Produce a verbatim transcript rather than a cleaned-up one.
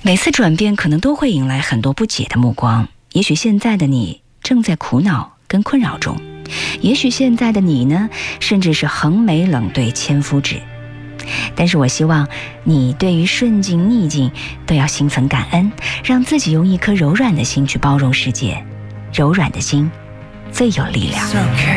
每次转变可能都会引来很多不解的目光，也许现在的你正在苦恼跟困扰中，也许现在的你呢，甚至是横眉冷对千夫指。但是我希望你对于顺境逆境都要心存感恩，让自己用一颗柔软的心去包容世界，柔软的心最有力量。